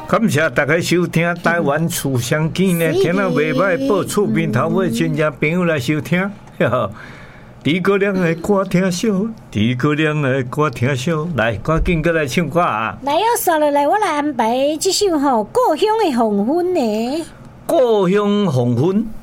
感谢大家收听台湾厝相见呢，听了袂歹，报厝边头尾亲戚朋友来收听。诸葛亮的歌听少，诸葛亮的歌听少，来，赶紧过来唱歌啊！ 来，我刷落来，我来安排这首故乡的黄昏呢。 故乡黄昏。